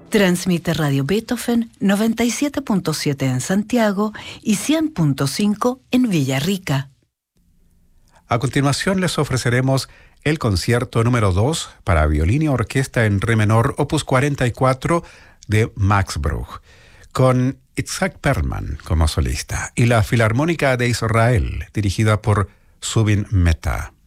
Transmite Radio Beethoven 97.7 en Santiago y 100.5 en Villarrica. A continuación les ofreceremos el concierto número 2 para violín y orquesta en re menor, opus 44 de Max Bruch, con Itzhak Perlman como solista y la Filarmónica de Israel, dirigida por Zubin Mehta.